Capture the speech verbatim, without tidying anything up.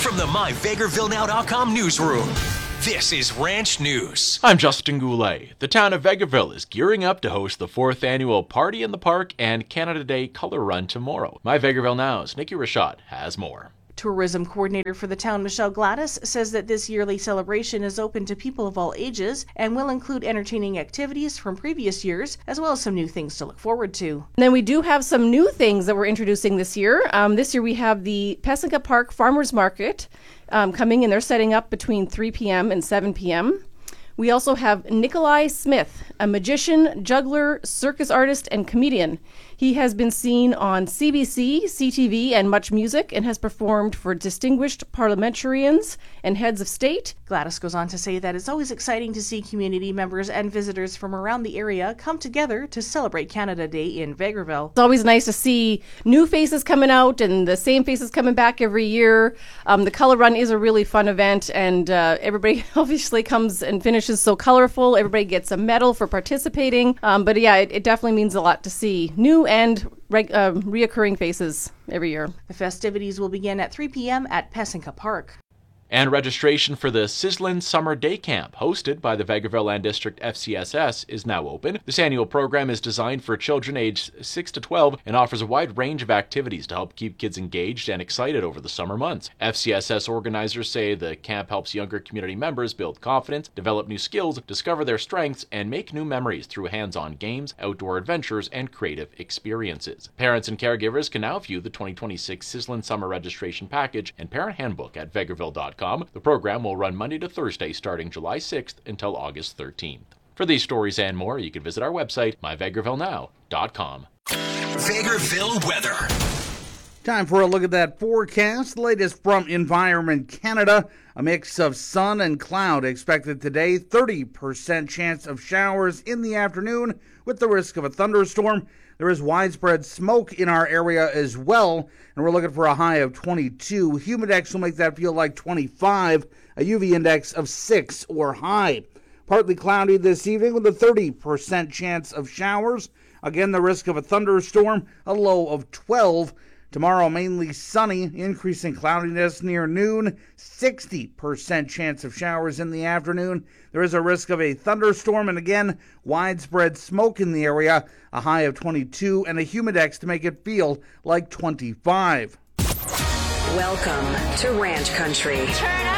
from the my vegreville now dot com newsroom, this is Ranch News. I'm Justin Goulet. The town of Vegreville is gearing up to host the fourth annual Party in the Park and Canada Day Color Run tomorrow. My Vegreville Now's Nikki Rashad has more. Tourism coordinator for the town, Michelle Gladys, says that this yearly celebration is open to people of all ages and will include entertaining activities from previous years, as well as some new things to look forward to. And then we do have some new things that we're introducing this year. Um, this year we have the Pessinka Park Farmers Market um, coming in. They're setting up between three p.m. and seven p.m. We also have Nikolai Smith, a magician, juggler, circus artist, and comedian. He has been seen on C B C, C T V, and Much Music, and has performed for distinguished parliamentarians and heads of state. Gladys goes on to say that it's always exciting to see community members and visitors from around the area come together to celebrate Canada Day in Vegreville. It's always nice to see new faces coming out and the same faces coming back every year. Um, the Color Run is a really fun event, and uh, everybody obviously comes and finishes so colorful. Everybody gets a medal for participating. Um, but yeah, it, it definitely means a lot to see new and reg- uh, reoccurring faces every year. The festivities will begin at three p.m. at Pessinka Park. And registration for the Sizzlin' Summer Day Camp, hosted by the Vegreville Land District F C S S, is now open. This annual program is designed for children aged six to twelve and offers a wide range of activities to help keep kids engaged and excited over the summer months. F C S S organizers say the camp helps younger community members build confidence, develop new skills, discover their strengths, and make new memories through hands-on games, outdoor adventures, and creative experiences. Parents and caregivers can now view the twenty twenty-six Sizzlin' Summer Registration Package and Parent Handbook at vegreville dot com. The program will run Monday to Thursday starting July sixth until August thirteenth. For these stories and more, you can visit our website, my vegreville now dot com. Vegreville weather. Time for a look at that forecast. The latest from Environment Canada. A mix of sun and cloud expected today. thirty percent chance of showers in the afternoon with the risk of a thunderstorm. There is widespread smoke in our area as well, and we're looking for a high of twenty-two. Humidex will make that feel like twenty-five, a U V index of six or high. Partly cloudy this evening with a thirty percent chance of showers. Again, the risk of a thunderstorm, a low of twelve. Tomorrow, mainly sunny, increasing cloudiness near noon, sixty percent chance of showers in the afternoon. There is a risk of a thunderstorm, and again, widespread smoke in the area, a high of twenty-two, and a humidex to make it feel like twenty-five. Welcome to Ranch Country. Turn